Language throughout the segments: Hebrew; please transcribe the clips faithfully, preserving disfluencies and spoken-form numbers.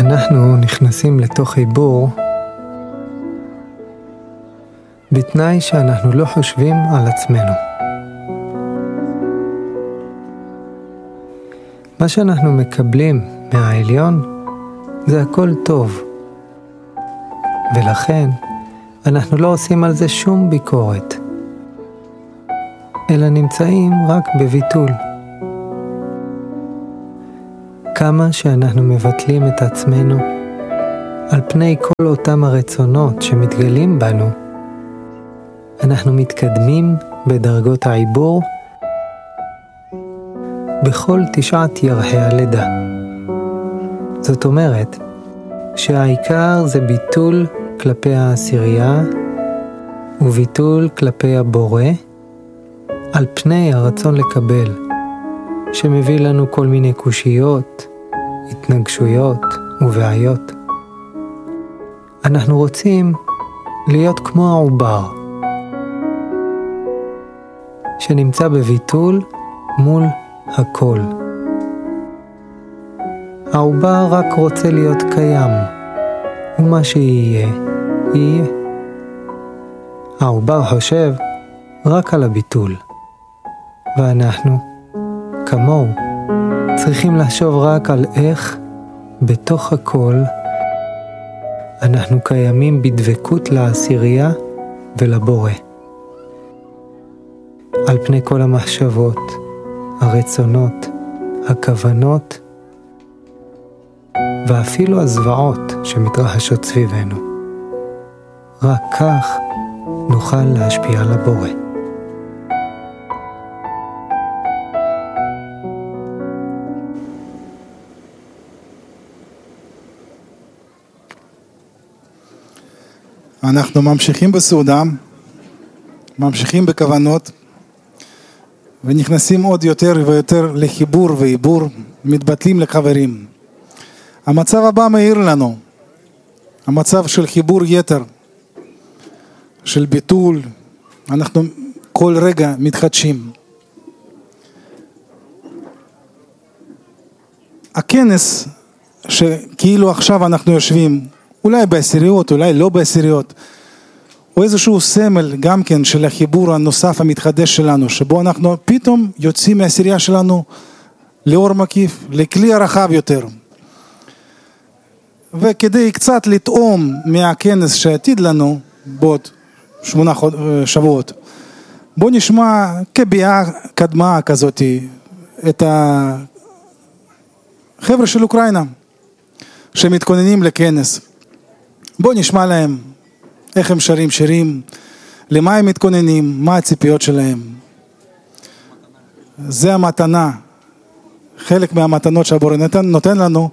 אנחנו נכנסים לתוך חיבור בתנאי שאנחנו לא חושבים על עצמנו. מה שאנחנו מקבלים מהעליון זה הכל טוב, ולכן אנחנו לא עושים על זה שום ביקורת, אלא נמצאים רק בביטול. כמה שאנחנו מבטלים את עצמנו על פני כל אותם הרצונות שמתגלים בנו, אנחנו מתקדמים בדרגות העיבור בכל תשעת ירחי הלידה. זאת אומרת שהעיקר זה ביטול כלפי העשירייה וביטול כלפי הבורא על פני הרצון לקבל, שמביא לנו כל מיני קושיות, התנגשויות ובעיות. אנחנו רוצים להיות כמו העובר שנמצא בביטול מול הכל. העובר רק רוצה להיות קיים, ומה שיהיה, יהיה. העובר חושב רק על הביטול, ואנחנו, כמוהו, צריכים לחשוב רק על איך בתוך הכל אנחנו קיימים בדבקות לעשירייה ולבורא. על פני כל המחשבות, הרצונות, הכוונות ואפילו הזוועות שמתרחשות סביבנו. רק כך נוכל להשפיע על הבורא. אנחנו ממשיכים בסעודה, ממשיכים בכוונות, ונכנסים עוד יותר ויותר לחיבור ועיבור, מתבטלים לחברים. המצב הבא מאיר לנו, המצב של חיבור יתר, של ביטול, אנחנו כל רגע מתחדשים. הכנס שכאילו עכשיו אנחנו יושבים, אולי בעשיריות, אולי לא בעשיריות, הוא איזשהו סמל גם כן של החיבור הנוסף המתחדש שלנו, שבו אנחנו פתאום יוצאים מהעשירייה שלנו לאור מקיף, לכלי הרחב יותר. וכדי קצת לטעום מהכנס שעתיד לנו בעוד שמונה שבועות, בוא נשמע כביעה קדמה כזאת את החבר'ה של אוקראינה שמתכוננים לכנס. בוא נשמע להם איך הם שרים שירים, למה הם מתכוננים, מה הציפיות שלהם. זה המתנה, חלק מהמתנות שהבורא נותן, נותן לנו.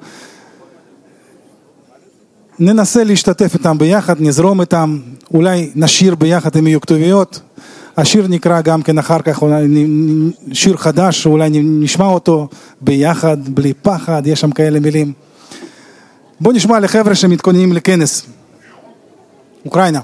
ננסה להשתתף איתם ביחד, נזרום איתם, אולי נשיר ביחד עם יהיו כתוביות. השיר נקרא גם כן אחר כך, שיר חדש, אולי נשמע אותו ביחד, בלי פחד, יש שם כאלה מילים. בוא נשמע לחבר'ה שמתכוננים לכנס. אוקראינה.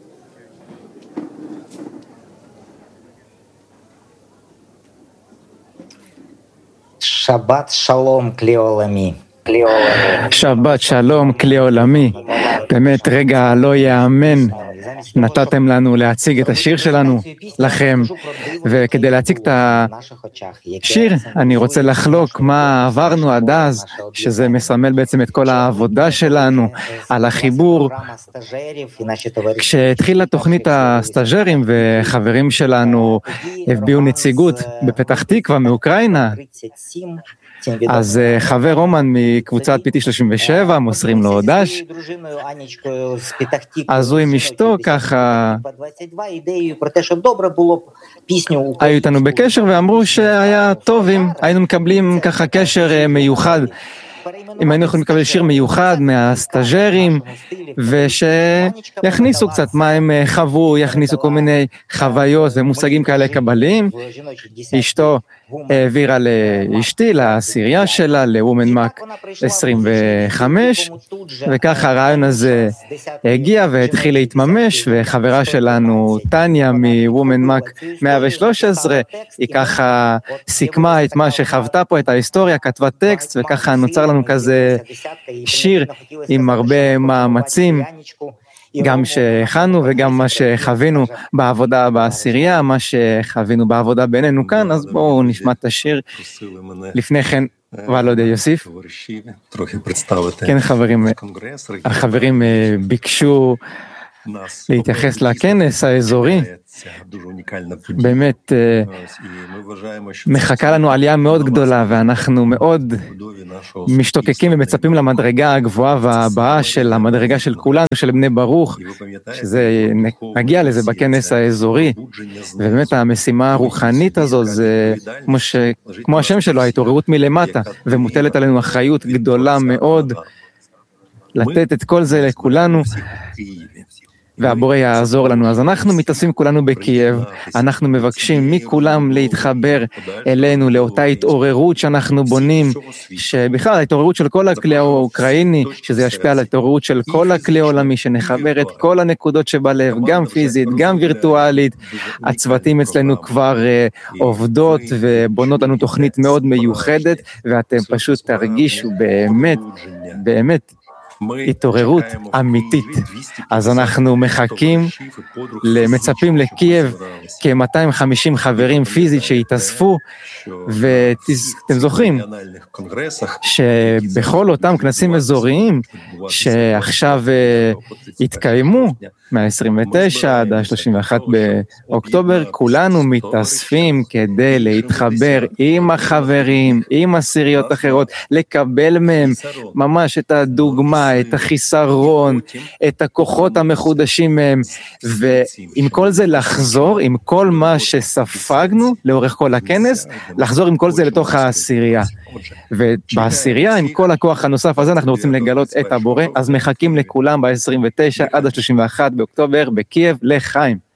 שבת שלום כלי עולמי. שבת שלום כלי עולמי. באמת רגע לא יאמן נתתם לנו להציג את השיר שלנו לכם, וכדי להציג את השיר אני רוצה לחלוק מה עברנו עד אז, שזה מסמל בעצם את כל העבודה שלנו על החיבור. כשהתחילה תוכנית הסטאז'רים וחברים שלנו הביאו נציגות בפתח תקווה מאוקראינה, אז חבר רומן מקבוצת פי טי שלושים ושבע מוסרים לו דש, אז הוא עם אשתו ככה היו איתנו בקשר ואמרו שהיה טוב אם היינו מקבלים ככה קשר מיוחד, אם היינו יכולים לקבל שיר מיוחד מהסטאז'רים, ושיכניסו קצת מה הם חוו, יכניסו כל מיני חוויות ומושגים כאלה קבליים. אשתו העבירה לאשתי, לעשירייה שלה, לוומן מק עשרים וחמש, וככה הרעיון הזה הגיע והתחיל להתממש, וחברה שלנו טניה מוומן מק מאה ושלוש עשרה, היא ככה סיכמה את מה שחוותה פה, את ההיסטוריה, כתבה טקסט, וככה נוצר לנו לנו כזה שיר עם הרבה מאמצים, גם שהכנו וגם מה שחווינו בעבודה בעשירייה, מה שחווינו בעבודה בינינו כאן, אז בואו נשמע את השיר. לפני כן, ולודה יוסיף. כן חברים, החברים ביקשו להתייחס לכנס האזורי, באמת מחכה לנו עלייה מאוד גדולה, ואנחנו מאוד משתוקקים ומצפים למדרגה הגבוהה והבאה של המדרגה של כולנו, של בני ברוך, שזה נגיע לזה בכנס האזורי, ובאמת המשימה הרוחנית הזו, זה כמו, ש, כמו השם שלו, ההתעוררות מלמטה, ומוטלת עלינו אחריות גדולה מאוד, לתת את כל זה לכולנו, והבורא יעזור לנו. אז אנחנו מתאספים כולנו בקייב, אנחנו מבקשים מכולם להתחבר אלינו, לאותה התעוררות שאנחנו בונים, שבכלל ההתעוררות של כל הכלי האוקראיני, שזה ישפיע על ההתעוררות של כל הכלי העולמי, שנחבר את כל הנקודות שבלב, גם פיזית, גם וירטואלית. הצוותים אצלנו כבר uh, עובדות ובונות לנו תוכנית מאוד מיוחדת, ואתם פשוט תרגישו באמת, באמת, התעוררות אמיתית. אז אנחנו מחכים, מצפים לקייב כ-מאתיים וחמישים חברים פיזית שהתאספו, ואתם זוכרים שבכל אותם כנסים אזוריים שעכשיו התקיימו, מה-עשרים ותשע עד ה-שלושים ואחד באוקטובר, כולנו מתאספים כדי להתחבר עם החברים, עם עשיריות אחרות, לקבל מהם ממש את הדוגמה, את החיסרון, את הכוחות המחודשים מהם, ועם כל זה לחזור, עם כל מה שספגנו לאורך כל הכנס, לחזור עם כל זה לתוך העשירייה. ובעשירייה, עם כל הכוח הנוסף הזה, אנחנו רוצים לגלות את הבורא, אז מחכים לכולם ב-עשרים ותשע עד ה-שלושים ואחד באוקטובר בקייב לחיים.